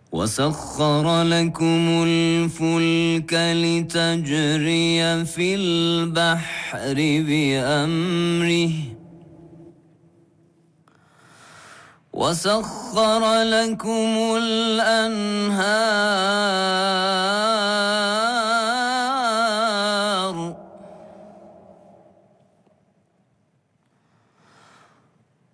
وسخر لكم الفلك لتجري في البحر بأمره وسخر لكم الأنهار